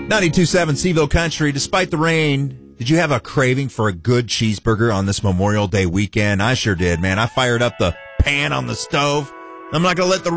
92.7 Seaville Country. Despite the rain, did you have a craving for a good cheeseburger on this Memorial Day weekend? I sure did, man. I fired up the pan on the stove. I'm not going to let the